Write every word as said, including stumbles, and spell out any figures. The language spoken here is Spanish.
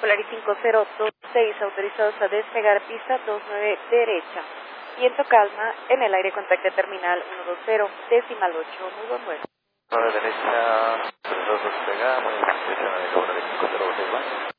Polaris cinco cero dos seis, autorizados a despegar pista dos nueve derecha. Viento calma, en el aire contacto terminal uno dos cero, decimal ocho, muy buen vuelo. nueve derecha, dos despegamos, derecha nueve cinco cero dos seis más.